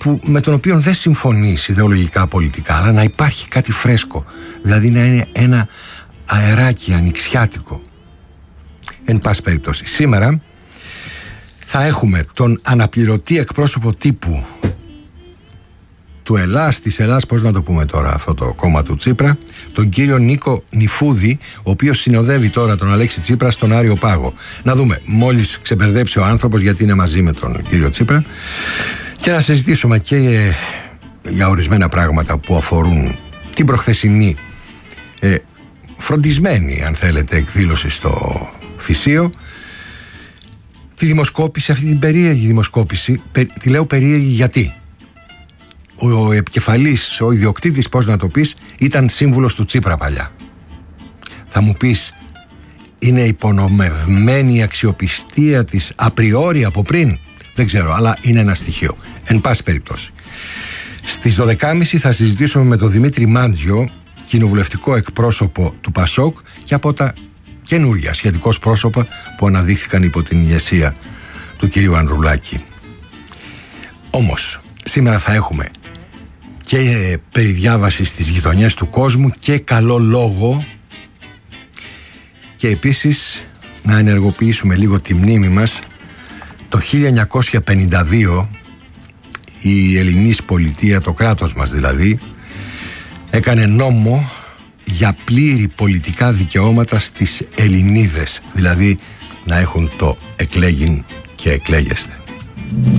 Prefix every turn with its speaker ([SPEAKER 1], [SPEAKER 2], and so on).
[SPEAKER 1] με τον οποίο δεν συμφωνείς ιδεολογικά πολιτικά, αλλά να υπάρχει κάτι φρέσκο, δηλαδή να είναι ένα αεράκι ανοιξιάτικο. Εν πάση περιπτώσει, σήμερα θα έχουμε τον αναπληρωτή εκπρόσωπο τύπου του Ελλάς, της Ελλάς, πώς να το πούμε τώρα αυτό το κόμμα του Τσίπρα, τον κύριο Νίκο Νιφούδη, ο οποίος συνοδεύει τώρα τον Αλέξη Τσίπρα στον Άριο Πάγο. Να δούμε, μόλις ξεπερδέψει ο άνθρωπος, γιατί είναι μαζί με τον κύριο Τσίπρα, και να συζητήσουμε και για ορισμένα πράγματα που αφορούν την προχθεσινή φροντισμένη, αν θέλετε, εκδήλωση στο Θησίο, τη δημοσκόπηση, αυτή την περίεργη δημοσκόπηση. Τη λέω περίεργη γιατί ο επικεφαλής, ο ιδιοκτήτης, πώς να το πεις, ήταν σύμβουλος του Τσίπρα παλιά. Θα μου πεις, είναι υπονομευμένη η αξιοπιστία της απριόρι από πριν? Δεν ξέρω, αλλά είναι ένα στοιχείο. Εν πάση περιπτώσει, στις 12.30 θα συζητήσουμε με τον Δημήτρη Μάντζιο, κοινοβουλευτικό εκπρόσωπο του ΠΑΣΟΚ, και από τα καινούργια σχετικώς πρόσωπα που αναδείχθηκαν υπό την ηγεσία του κυρίου Ανδρουλάκη. Όμως σήμερα θα έχουμε και περιδιάβαση στις γειτονιές του κόσμου και καλό λόγο, και επίσης να ενεργοποιήσουμε λίγο τη μνήμη μας. Το 1952 η ελληνική πολιτεία, το κράτος μας δηλαδή, έκανε νόμο για πλήρη πολιτικά δικαιώματα στις Ελληνίδες, δηλαδή να έχουν το εκλέγειν και εκλέγεστε.